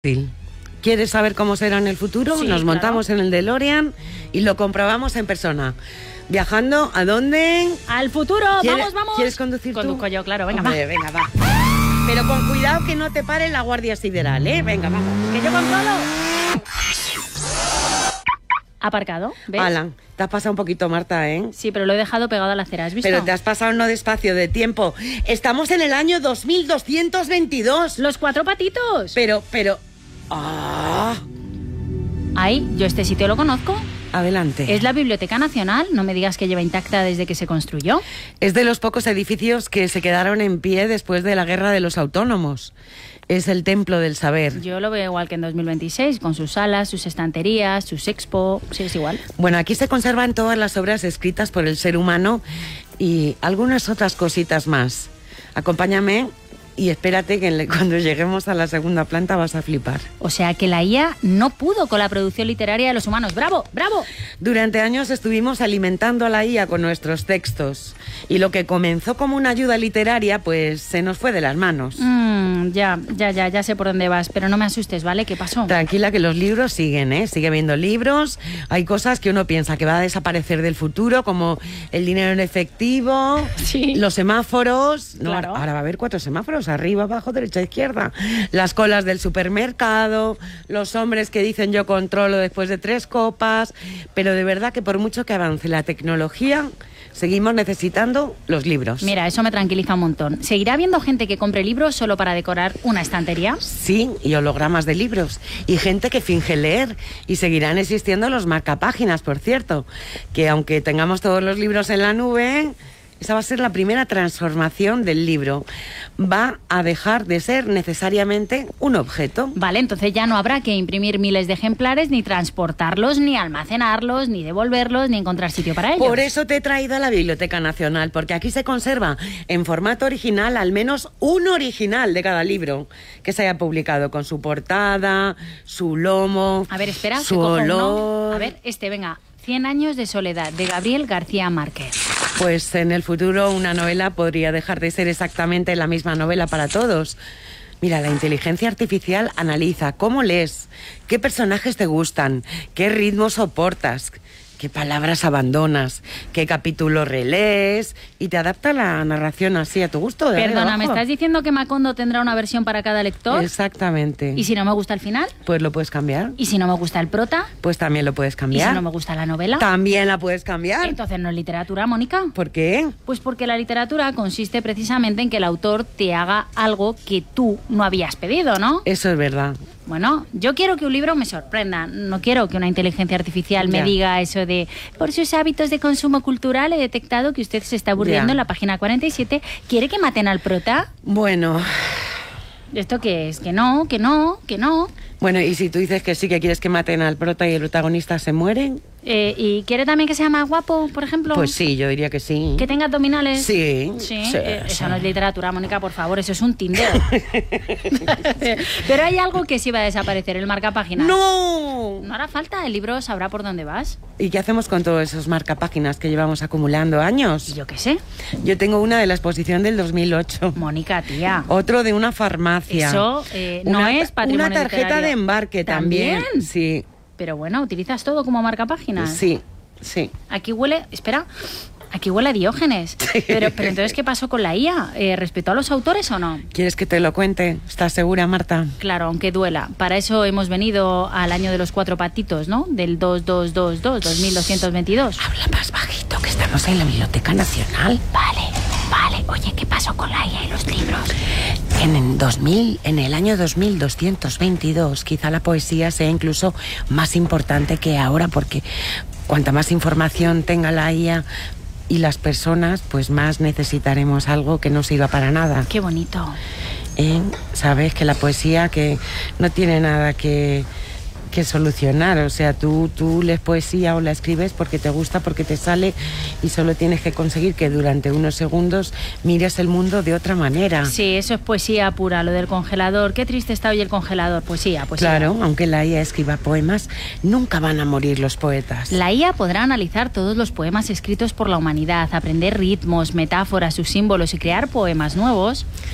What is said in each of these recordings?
¿Quieres saber cómo será en el futuro? Sí, Nos montamos en el DeLorean y lo comprobamos en persona. ¿Viajando a dónde? ¡Al futuro! ¡Vamos! ¿Quieres conducir tú? Conduzco yo, claro. Venga, Hombre, venga, va. Pero con cuidado que no te pare la Guardia Sideral, ¿eh? Venga, vamos. ¡Que yo controlo! Aparcado, ¿ves? Alan, te has pasado un poquito, Marta, ¿eh? Sí, pero lo he dejado pegado a la acera, ¿has visto? Pero te has pasado no despacio de tiempo. Estamos en el año 2222. ¡Los cuatro patitos! Pero... ¡Ah! Ay, yo este sitio lo conozco. Adelante. Es la Biblioteca Nacional, no me digas que lleva intacta desde que se construyó. Es de los pocos edificios que se quedaron en pie después de la Guerra de los Autónomos. Es el templo del saber. Yo lo veo igual que en 2026, con sus salas, sus estanterías, sus expo... Sí, es igual. Bueno, aquí se conservan todas las obras escritas por el ser humano y algunas otras cositas más. Acompáñame y espérate que cuando lleguemos a la segunda planta vas a flipar. O sea que la IA no pudo con la producción literaria de los humanos. ¡Bravo! ¡Bravo! Durante años estuvimos alimentando a la IA con nuestros textos y lo que comenzó como una ayuda literaria pues se nos fue de las manos. Ya sé por dónde vas, pero no me asustes, ¿vale? ¿Qué pasó? Tranquila que los libros siguen, ¿eh? Sigue habiendo libros, hay cosas que uno piensa que va a desaparecer del futuro, como el dinero en efectivo, sí. Los semáforos, no, claro. Ahora va a haber 4 semáforos, arriba, abajo, derecha, izquierda, las colas del supermercado, los hombres que dicen yo controlo después de 3 copas, pero de verdad que por mucho que avance la tecnología, seguimos necesitando los libros. Mira, eso me tranquiliza un montón. ¿Seguirá habiendo gente que compre libros solo para decorar una estantería? Sí, y hologramas de libros. Y gente que finge leer. Y seguirán existiendo los marcapáginas, por cierto. Que aunque tengamos todos los libros en la nube, esa va a ser la primera transformación del libro. Va a dejar de ser necesariamente un objeto. Vale, entonces ya no habrá que imprimir miles de ejemplares, ni transportarlos, ni almacenarlos, ni devolverlos, ni encontrar sitio para ellos. Por eso te he traído a la Biblioteca Nacional, porque aquí se conserva en formato original al menos un original de cada libro que se haya publicado, con su portada, su lomo, a ver, espera, su olor. A ver, venga, 100 años de soledad, de Gabriel García Márquez. Pues en el futuro una novela podría dejar de ser exactamente la misma novela para todos. Mira, la inteligencia artificial analiza cómo lees, qué personajes te gustan, qué ritmo soportas, qué palabras abandonas, qué capítulo relees y te adapta la narración así a tu gusto. Perdona, ¿me estás diciendo que Macondo tendrá una versión para cada lector? Exactamente. ¿Y si no me gusta el final? Pues lo puedes cambiar. ¿Y si no me gusta el prota? Pues también lo puedes cambiar. ¿Y si no me gusta la novela? También la puedes cambiar. Entonces no es literatura, Mónica. ¿Por qué? Pues porque la literatura consiste precisamente en que el autor te haga algo que tú no habías pedido, ¿no? Eso es verdad. Bueno, yo quiero que un libro me sorprenda. No quiero que una inteligencia artificial me diga eso de por sus hábitos de consumo cultural he detectado que usted se está aburriendo en la página 47. ¿Quiere que maten al prota? Bueno. ¿Esto qué es? Que no. Bueno, y si tú dices que sí, que quieres que maten al prota y el protagonista se mueren... ¿Y quiere también que sea más guapo, por ejemplo? Pues sí, yo diría que sí. ¿Que tenga abdominales? Sí. Eso no es literatura, Mónica, por favor, eso es un Tinder. Pero hay algo que sí va a desaparecer, el marcapáginas. ¡No! No hará falta, el libro sabrá por dónde vas. ¿Y qué hacemos con todos esos marcapáginas que llevamos acumulando años? Yo qué sé. Yo tengo una de la exposición del 2008. Mónica, tía. Otro de una farmacia. Eso no es patrimonio Una tarjeta literario. de embarque también. Sí. Pero bueno, ¿utilizas todo como marcapáginas? Sí. Aquí huele... Espera... Aquí huele a Diógenes. Pero entonces, ¿qué pasó con la IA? ¿Respetó a los autores o no? ¿Quieres que te lo cuente? ¿Estás segura, Marta? Claro, aunque duela. Para eso hemos venido al año de los 4 patitos, ¿no? Del 2222. Habla más bajito, que estamos en la Biblioteca Nacional. Vale. Oye, ¿qué pasó con la IA y los libros? En el año 2222, quizá la poesía sea incluso más importante que ahora, porque cuanta más información tenga la IA y las personas, pues más necesitaremos algo que no sirva para nada. Qué bonito. Sabes que la poesía que no tiene nada que solucionar, o sea, tú lees poesía o la escribes porque te gusta, porque te sale y solo tienes que conseguir que durante unos segundos mires el mundo de otra manera. Sí, eso es poesía pura, lo del congelador. Qué triste está hoy el congelador, poesía. Claro, aunque la IA escriba poemas, nunca van a morir los poetas. La IA podrá analizar todos los poemas escritos por la humanidad, aprender ritmos, metáforas, sus símbolos y crear poemas nuevos.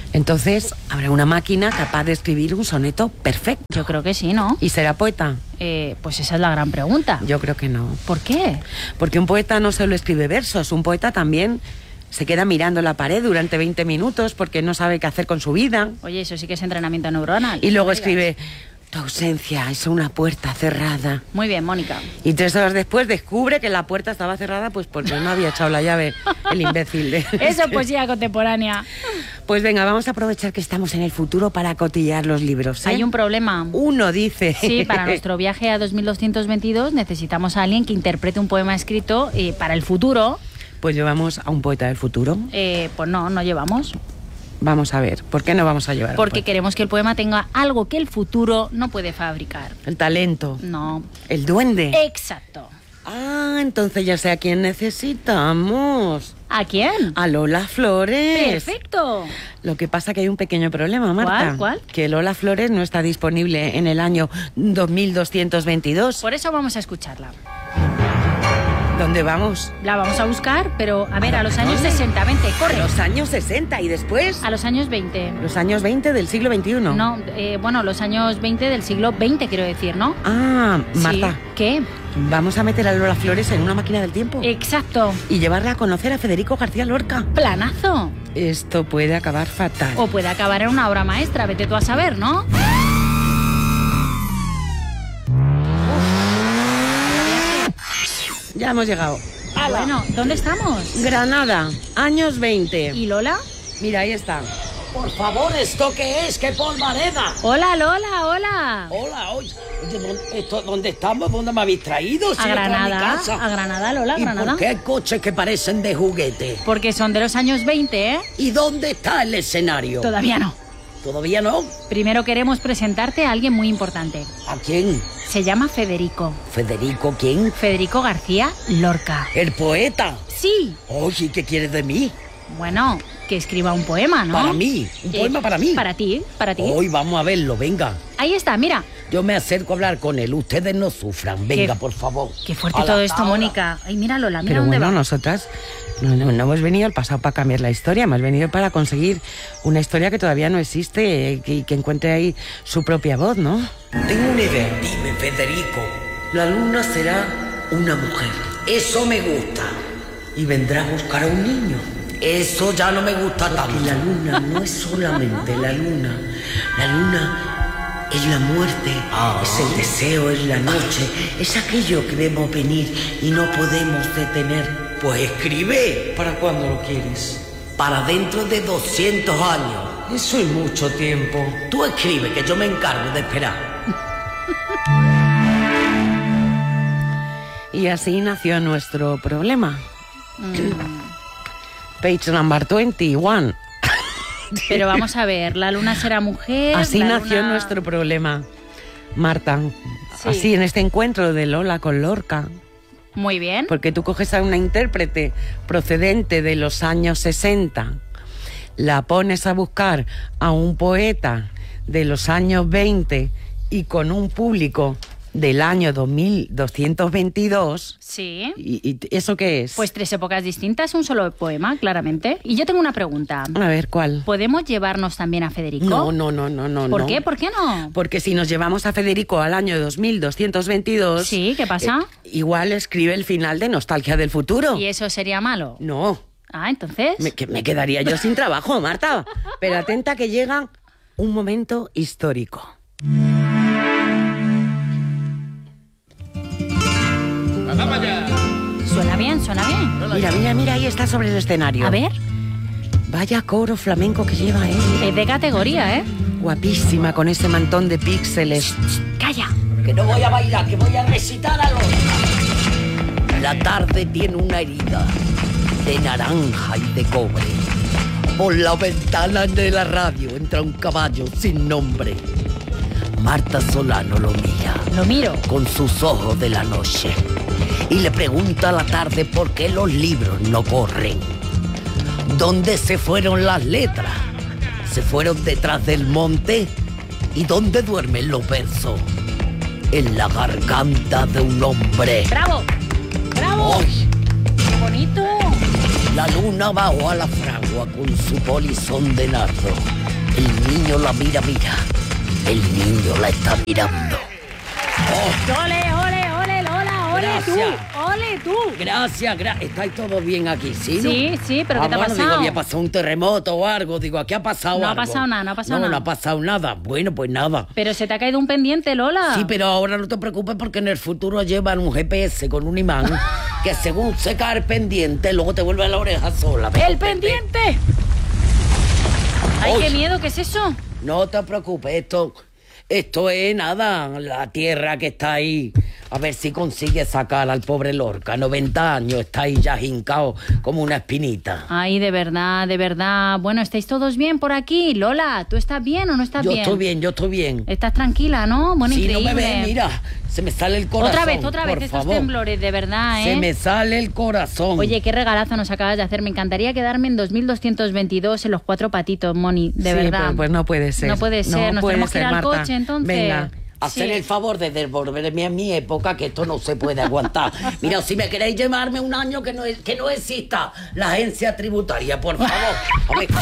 Entonces, habrá una máquina capaz de escribir un soneto perfecto. Yo creo que sí, ¿no? ¿Y será poeta? Pues esa es la gran pregunta. Yo creo que no. ¿Por qué? Porque un poeta no solo escribe versos, un poeta también se queda mirando la pared durante 20 minutos porque no sabe qué hacer con su vida. Oye, eso sí que es entrenamiento neuronal. Y luego escribe: tu ausencia es una puerta cerrada. Muy bien, Mónica. Y 3 horas después descubre que la puerta estaba cerrada pues porque no había echado la llave el imbécil. Eso es poesía contemporánea. Pues venga, vamos a aprovechar que estamos en el futuro para cotillar los libros, ¿eh? Hay un problema. Uno dice... Sí, para nuestro viaje a 2222 necesitamos a alguien que interprete un poema escrito para el futuro. Pues llevamos a un poeta del futuro. Pues no llevamos. Vamos a ver, ¿por qué no vamos a llevar? Porque queremos que el poema tenga algo que el futuro no puede fabricar. El talento. No. El duende. Exacto. Ah, entonces ya sé a quién necesitamos. ¿A quién? A Lola Flores. Perfecto. Lo que pasa que hay un pequeño problema, Marta. ¿Cuál? Que Lola Flores no está disponible en el año 2222. Por eso vamos a escucharla. ¿Dónde vamos? La vamos a buscar, pero a ver, a los años 60, 20, corre. A los años 60 y después... A los años 20. Los años 20 del siglo XXI. No, bueno, los años 20 del siglo XX, quiero decir, ¿no? Ah, Marta. Sí. ¿Qué? Vamos a meter a Lola Flores en una máquina del tiempo. Exacto. Y llevarla a conocer a Federico García Lorca. Planazo. Esto puede acabar fatal. O puede acabar en una obra maestra, vete tú a saber, ¿no? Ya hemos llegado. Bueno, ¿dónde estamos? Granada, años 20. ¿Y Lola? Mira, ahí está. Por favor, ¿esto qué es? ¡Qué polvareda! Hola, Lola, hola. Hola, oye, ¿dónde estamos? ¿Dónde me habéis traído? Si A esto es mi Granada, casa. a Granada, Lola, a ¿Y Granada. por qué hay coches que parecen de juguete? Porque son de los años 20, ¿eh? ¿Y dónde está el escenario? Todavía no. ¿Todavía no? Primero queremos presentarte a alguien muy importante. ¿A quién? Se llama Federico. ¿Federico quién? Federico García Lorca. ¿El poeta? Sí. Oye, ¿qué quieres de mí? Bueno, que escriba un poema, ¿no? Para mí, un poema para mí. Para ti, para ti. Hoy vamos a verlo, venga. Ahí está, mira. Yo me acerco a hablar con él, ustedes no sufran, venga, por favor. Qué fuerte Hala, todo esto, ahora. Mónica. Ay, mira, Lola, mira Pero dónde bueno, va. nosotras no hemos venido al pasado para cambiar la historia, hemos venido para conseguir una historia que todavía no existe y que encuentre ahí su propia voz, ¿no? Tengo una idea. Dime, Federico. La luna será una mujer. Eso me gusta. Y vendrá a buscar a un niño. Eso ya no me gusta tanto. Porque la luna no es solamente la luna. La luna es la muerte, es el deseo, es la noche, es aquello que vemos venir y no podemos detener. Pues escribe. ¿Para cuándo lo quieres? Para dentro de 200 años. Eso es mucho tiempo. Tú escribe, que yo me encargo de esperar. Y así nació nuestro problema. Page number 21. Pero vamos a ver, la luna será mujer. Así la nació luna... nuestro problema, Marta. Sí. Así en este encuentro de Lola con Lorca. Muy bien. Porque tú coges a una intérprete procedente de los años 60, la pones a buscar a un poeta de los años 20 y con un público del año 2222. Sí. ¿Y eso qué es? Pues 3 épocas distintas, un solo poema, claramente. Y yo tengo una pregunta. A ver, ¿cuál? ¿Podemos llevarnos también a Federico? No. ¿Por qué? ¿Por qué no? Porque si nos llevamos a Federico al año 2222... Sí, ¿qué pasa? Igual escribe el final de Nostalgia del Futuro. ¿Y eso sería malo? No, Ah, entonces... me quedaría yo sin trabajo, Marta. Pero atenta que llega un momento histórico. Suena bien, suena bien. Mira, ahí está sobre el escenario. A ver, Vaya coro flamenco que lleva, ¿eh? es de categoría, ¿eh? Guapísima, con ese mantón de píxeles. Calla. Que no voy a bailar, que voy a recitar a Lorca. La tarde tiene una herida de naranja y de cobre. Por la ventana de la radio entra un caballo sin nombre. Marta Solano lo mira Lo miro. con sus ojos de la noche y le pregunta a la tarde por qué los libros no corren. ¿Dónde se fueron las letras? ¿Se fueron detrás del monte? ¿Y dónde duermen los versos? En la garganta de un hombre. ¡Bravo! ¡Bravo! ¡Ay! ¡Qué bonito! La luna bajo a la fragua con su polizón de nardo. El niño la mira. El niño la está mirando. ¡Oh! ¡Ole, ole, ole, Lola! ¡Ole Gracias. tú! ¡Ole tú! Gracias. ¿Estáis todos bien aquí, sí, no? Sí, pero ¿qué te ha bueno, pasado? Digo, había pasado un terremoto o algo. Digo, ¿aquí ha pasado No ha algo? pasado nada, no ha pasado nada. No ha pasado nada. Bueno, pues nada. Pero se te ha caído un pendiente, Lola. Sí, pero ahora no te preocupes porque en el futuro llevan un GPS con un imán que según se cae el pendiente, luego te vuelve la oreja sola. ¡El pendiente! ¡Ay, qué miedo! ¿Qué es eso? No te preocupes, esto es nada, la tierra que está ahí. A ver si consigue sacar al pobre Lorca. 90 años, está ahí ya hincado como una espinita. Ay, de verdad. Bueno, ¿estáis todos bien por aquí? Lola, ¿tú estás bien o no estás bien? Yo estoy bien. Estás tranquila, ¿no? Bueno, si increíble. no me ves, mira, se me sale el corazón. Otra vez, estos favor. temblores, de verdad, ¿eh? Se me sale el corazón. Oye, qué regalazo nos acabas de hacer. Me encantaría quedarme en 2222 en los 4 patitos, Moni, de verdad. Pues no puede ser. No puede ser, nos tenemos que ir al Marta. coche, entonces. Venga. Hacer el favor de devolverme a mi época, que esto no se puede aguantar. Mira, si me queréis llevarme un año que no exista la agencia tributaria, por favor. A ver.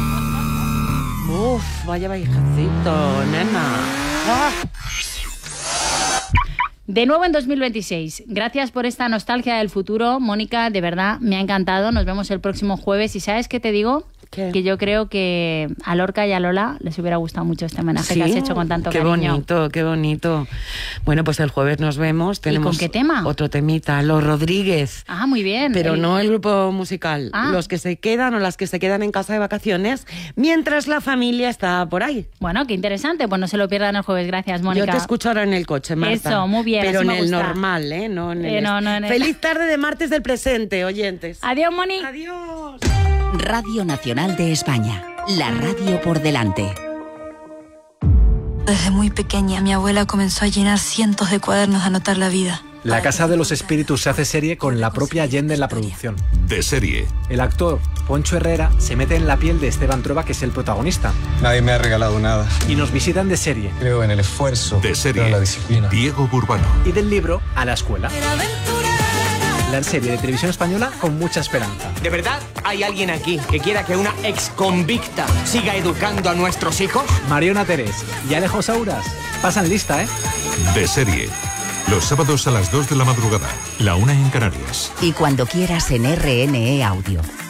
Uf, vaya viajecito, nena. Ah. De nuevo en 2026. Gracias por esta nostalgia del futuro, Mónica, de verdad, me ha encantado. Nos vemos el próximo jueves. ¿Y sabes qué te digo? ¿Qué? Que yo creo que a Lorca y a Lola les hubiera gustado mucho este homenaje que has hecho con tanto cariño. Qué bonito. Bueno, pues el jueves nos vemos. Tenemos con qué tema? Otro temita, Los Rodríguez. Ah, muy bien. Pero no el grupo musical. Ah. Los que se quedan o las que se quedan en casa de vacaciones mientras la familia está por ahí. Bueno, qué interesante. Pues no se lo pierdan el jueves. Gracias, Mónica. Yo te escucho ahora en el coche, Marta. Eso, muy bien. Pero así en me el gusta. normal, ¿eh? No en el... No en el... Feliz tarde de martes del presente, oyentes. Adiós, Moni. Adiós. Radio Nacional de España. La radio por delante. Desde muy pequeña, mi abuela comenzó a llenar cientos de cuadernos de anotar la vida. La Casa de los Espíritus se hace serie con la propia Allende en la producción. De serie. El actor Poncho Herrera se mete en la piel de Esteban Trueba, que es el protagonista. Nadie me ha regalado nada. Y nos visitan de serie. Creo en el esfuerzo. De serie. Creo en la disciplina. Diego Burbano. Y del libro a la escuela. La serie de televisión española con mucha esperanza. ¿De verdad hay alguien aquí que quiera que una exconvicta siga educando a nuestros hijos? Mariona Terés y Alejo Sauras pasan lista, ¿eh? De serie. Los sábados a las 2 de la madrugada, la 1 en Canarias. Y cuando quieras en RNE Audio.